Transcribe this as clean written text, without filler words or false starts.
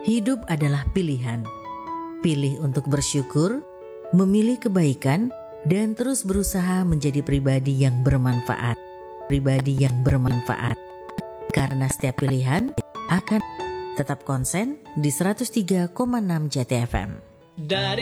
Hidup adalah pilihan. Pilih untuk bersyukur, memilih kebaikan, dan terus berusaha menjadi pribadi yang bermanfaat. Karena setiap pilihan akan tetap konsen di 103,6 JTFM. Dari